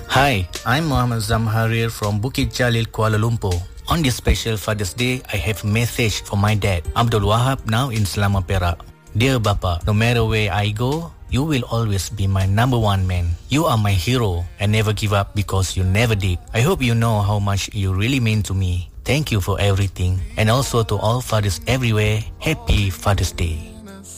Hi, I'm Muhammad Zamharir from Bukit Jalil, Kuala Lumpur. On this special Father's Day, I have a message for my dad, Abdul Wahab, now in Selama Perak. Dear Bapa, no matter where I go, you will always be my number one man. You are my hero and never give up because you never did. I hope you know how much you really mean to me. Thank you for everything. And also to all fathers everywhere, happy Father's Day.